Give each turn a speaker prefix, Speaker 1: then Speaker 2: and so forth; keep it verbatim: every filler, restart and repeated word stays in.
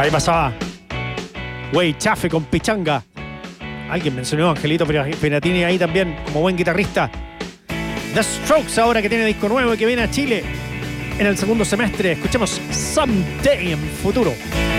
Speaker 1: Ahí pasaba Güey Chafe con Pichanga. Alguien mencionó a Angelito Piratini ahí también, como buen guitarrista. The Strokes, ahora que tiene disco nuevo y que viene a Chile en el segundo semestre. Escuchemos Someday en Futuro.